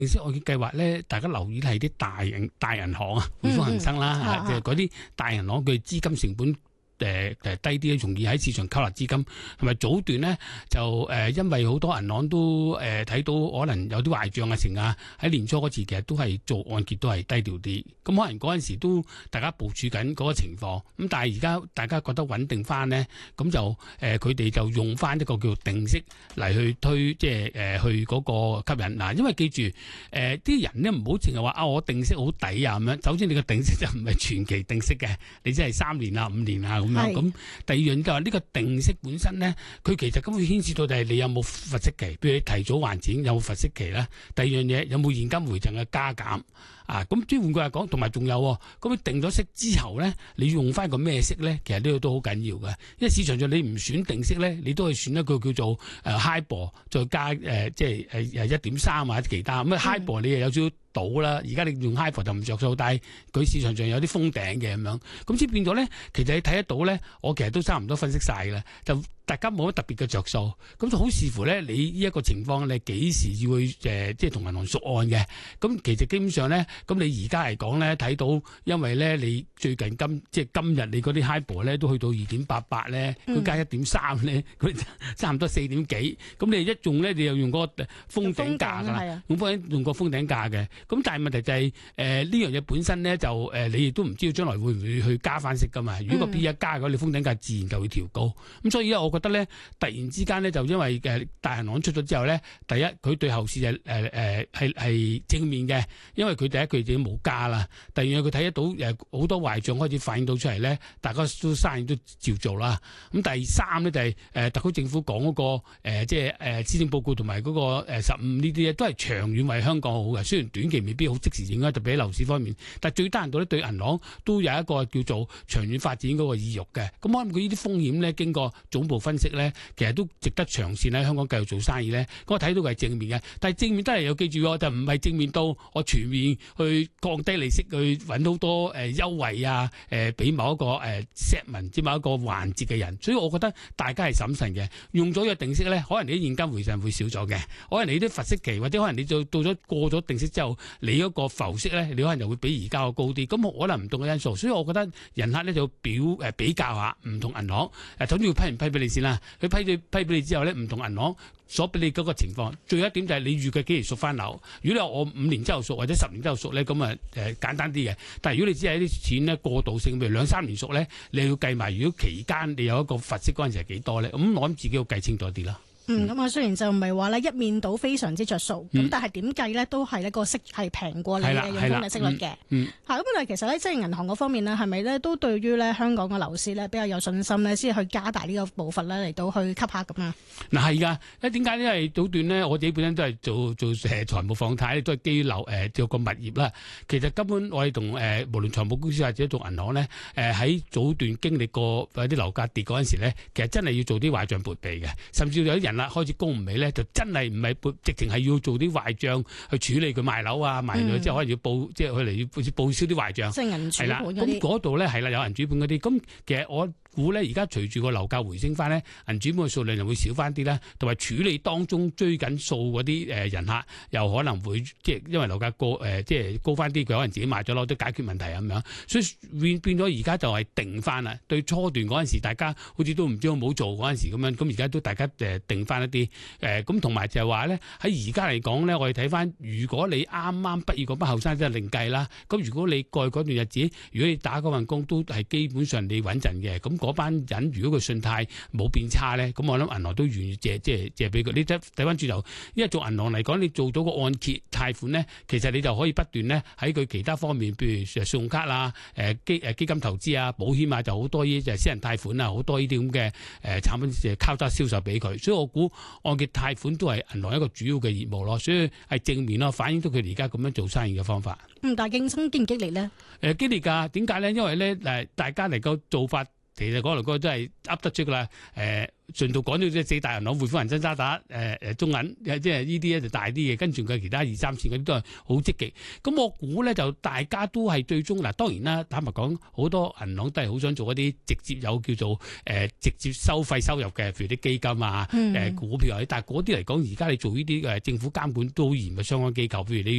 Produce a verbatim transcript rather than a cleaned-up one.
定息按揭計劃咧，大家留意係啲大銀大銀行啊，匯豐恒生啦，即係嗰啲大銀行佢資金成本。誒誒低啲，容易喺市場吸納資金，同埋早段咧就誒、呃，因為好多銀行都誒睇、呃、到可能有啲壞帳啊成啊，喺年初嗰次其實都係做按揭都係低調啲，咁可能嗰陣時都大家部署緊嗰個情況，咁但係而家大家覺得穩定翻咧，咁就誒佢哋就用翻一個叫定息嚟去推，即係誒、呃、去嗰個吸引嗱，因為記住誒啲、呃、人咧唔好淨係話啊我定息好抵啊咁樣，首先你個定息就唔係全期定息嘅，你即係三年啊五年啊。咁第二樣就係呢個定息本身咧，佢其實根本牽涉到就係你有冇罰息期，譬如你提早還錢有冇罰息期咧。第二樣嘢有冇現金回贈嘅加減啊？咁即係換句話講，同埋仲有咁你定咗息之後咧，你用翻個咩息咧？其實呢個都好緊要嘅，因為市場上你唔選定息咧，你都可以選一個叫做誒 HIBOR 再加誒、呃、即係誒誒一點三或者其他咁啊 HIBOR 你又有少少到啦，而家你用 HIBOR 就唔着數，但係佢市場上有啲封頂嘅咁樣，咁即係變咗咧，其實你睇得到咧，我其實都差唔多分析晒啦，就大家冇乜特別嘅着數，咁就好視乎咧你呢一個情況，你幾時要去誒、呃、即係同銀行贖案嘅，咁其實基本上咧，咁你而家嚟講咧睇到，因為咧你最近今即係今日你嗰啲 HIBOR 咧都去到二點八八咧，佢加一點三咧，佢差唔多四點幾，咁你一用咧你又用嗰個封頂價㗎啦，用封用個封頂價嘅。咁但係問題就係誒呢樣嘢本身咧就誒、呃、你亦都唔知道將來會唔會去加翻息噶嘛？如果個 P 一加嘅話，你封頂價自然就會調高。咁所以咧，我覺得咧突然之間咧就因為誒大銀行出咗之後咧，第一佢對後市係誒誒係係正面嘅，因為佢第一佢自己冇加啦。第二樣佢睇得到誒好多壞帳開始反映到出嚟咧，大家都生意都照做啦。咁第三咧就係、是、誒、呃、特區政府講嗰、那個、呃、即係誒施政報告同埋嗰個誒十五呢啲咧都係長遠為香港好嘅，雖然短期未必好即時影響，特別喺樓市方面。但係最低限度咧，對銀行都有一個叫做長遠發展嗰個意欲嘅。咁我諗佢呢啲風險咧，經過總部分析咧，其實都值得長線喺香港繼續做生意咧。咁我睇到佢係正面嘅，但係正面得嚟又記住喎，就唔係正面到我全面去降低利息，去揾好多誒優惠啊，誒俾某一個誒 segment 即某一個環節嘅人。所以我覺得大家係審慎嘅，用咗個定息咧，可能你啲現金回贈會少咗嘅，可能你啲罰息期或者可能你就到咗過咗定息之後，你嗰個浮息咧，你可能就會比而家個高啲，咁可能唔同嘅因素，所以我覺得人客咧就表誒比較下唔同銀行，誒總之要批唔批俾你先啦。佢批咗批俾你之後咧，唔同銀行所俾你嗰個情況，最後一點就係你預計幾時贖翻樓。如果你話我五年之後贖或者十年之後贖咧，咁啊誒簡單啲嘅。但係如果你只係啲錢咧過渡性，譬如兩三年贖咧，你要計埋如果期間你有一個罰息嗰陣時係幾多咧？咁我諗自己要計清楚啲啦。 嗯，咁啊雖然就唔係話咧一面倒非常之着數，咁、 嗯、 但係點計咧都係呢個息係平過你嘅用風嘅息率嘅。嚇、嗯，咁、嗯、但係其實咧，即係銀行嗰方面咧，係咪咧都對於咧香港嘅樓市咧比較有信心咧，先去加大呢個步伐咧嚟到去吸客咁啊？嗱係㗎，咧點解？因為早段咧，我自己本身都係做做誒財務放貸，都係基於樓誒做個物業啦。其實根本我哋同誒無論財務公司或者做銀行咧，誒、呃、喺早段經歷過有啲樓價跌嗰陣時咧，其實真係要做啲壞帳撥備嘅，甚至有啲人啦開始供唔起咧，就真係唔係撥，直情係要做啲壞帳去處理佢賣樓啊賣咗之後，可能要報即係佢嚟要報銷啲壞帳。即係銀主盤嗰啲。咁嗰度咧係啦，有銀主盤嗰啲。咁其實我估咧，而家隨住個樓價回升翻咧，銀主盤嘅數量就會少翻啲啦，同埋處理當中追緊數嗰啲誒人客，又可能會即係因為樓價高誒、呃，即係高翻啲，佢可能自己賣咗樓都解決問題咁樣，所以變變咗而家就係定翻啦。對初段嗰陣時，大家好似都唔知好唔好做嗰陣時咁樣，咁而家都大家誒定翻一啲誒，咁同埋就係話咧喺而家嚟講咧，我哋睇翻，如果你啱啱畢業嗰班後生真係另計啦。咁如果你過去嗰段日子，如果你打嗰份工都係基本上你穩陣嘅，咁嗰班人如果佢信貸冇變差咧，咁我諗銀行都願意借借借俾佢。你睇睇翻轉頭，因為做銀行嚟講，你做到個按揭貸款咧，其實你就可以不斷咧喺佢其他方面，譬如信用卡啦、誒基誒基金投資啊、保險啊，就好多呢啲就係私人貸款啊，好多呢啲咁嘅誒產品誒交叉銷售俾佢。所以我估按揭貸款都係銀行一個主要嘅業務咯，所以係正面咯，反映到佢哋而家咁樣做生意嘅方法。 嗯，但係競爭激唔激烈咧？誒、 呃、激烈㗎，點解咧？因為咧誒大家嚟個做法。其實嗰度嗰都係噏得出噶啦，誒、呃、 順道講到即係四大銀行匯豐恒生渣打誒誒中銀，即係呢啲咧就大啲嘅，跟住佢其他二三線嗰啲都係好積極。咁我估咧就大家都係最終嗱，當然啦，坦白講，好多銀行都係好想做一啲直接有叫做誒、呃、直接收費收入嘅，譬如啲基金啊、誒、呃、股票啊，但係嗰啲嚟講，而家你做呢啲誒政府監管都好嚴嘅相關機構，譬如你